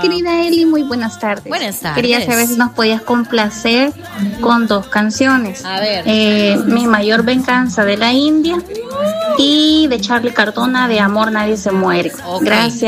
querida Eli, muy buenas tardes. Buenas tardes. Quería saber si nos podías complacer con 2 canciones. A ver. Mi mayor venganza de la India y de Charlie Cardona de Amor Nadie se muere. Ok. Gracias.